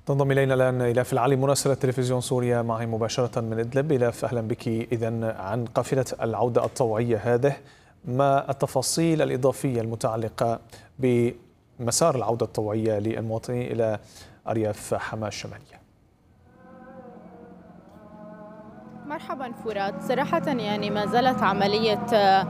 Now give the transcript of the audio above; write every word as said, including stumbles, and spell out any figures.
تنضم إلينا الآن إلاف العلي مراسلة تلفزيون سوريا معي مباشرة من إدلب. إلاف، أهلا بك. إذن عن قافلة العودة الطوعية هذه، ما التفاصيل الإضافية المتعلقة بمسار العودة الطوعية للمواطنين إلى أرياف حماة الشمالية؟ مرحبا فرات، صراحة يعني ما زالت عملية